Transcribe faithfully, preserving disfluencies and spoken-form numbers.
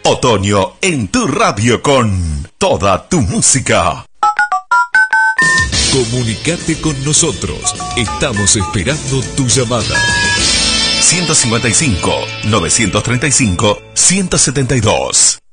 Otoño en tu radio con toda tu música. Comunicate con nosotros. Estamos esperando tu llamada. ciento cincuenta y cinco, novecientos treinta y cinco, ciento setenta y dos.